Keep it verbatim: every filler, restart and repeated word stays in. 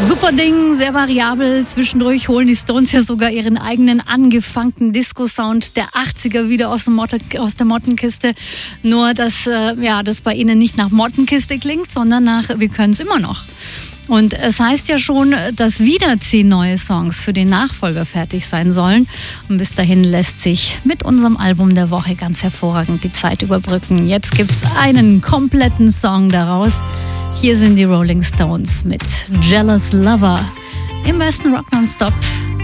Super Ding, sehr variabel. Zwischendurch holen die Stones ja sogar ihren eigenen angefangten Disco-Sound der achtziger wieder aus, dem Motte, aus der Mottenkiste. Nur, dass äh, ja, das bei ihnen nicht nach Mottenkiste klingt, sondern nach wir können es immer noch. Und es heißt ja schon, dass wieder zehn neue Songs für den Nachfolger fertig sein sollen. Und bis dahin lässt sich mit unserem Album der Woche ganz hervorragend die Zeit überbrücken. Jetzt gibt's einen kompletten Song daraus. Hier sind die Rolling Stones mit Jealous Lover im besten Rock Nonstop.